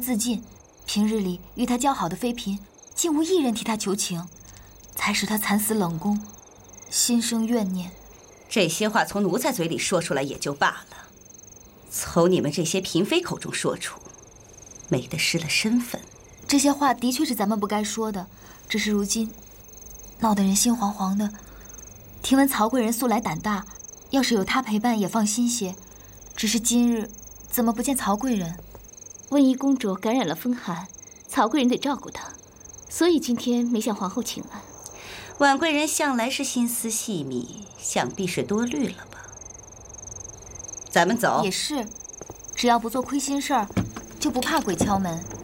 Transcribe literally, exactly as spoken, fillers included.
自尽，平日里与他交好的妃嫔，竟无一人替他求情，才使他惨死冷宫，心生怨念。 这些话从奴才嘴里说出来也就罢了，从你们这些嫔妃口中说出，美得失了身份。 这些话的确是咱们不该说的，只是如今闹得人心惶惶的。听闻曹贵人素来胆大，要是有他陪伴也放心些。只是今日怎么不见曹贵人？ 温宜公主感染了风寒，曹贵人得照顾她，所以今天没向皇后请安。 婉贵人向来是心思细密，想必是多虑了吧。咱们走。 也是，只要不做亏心事儿，就不怕鬼敲门。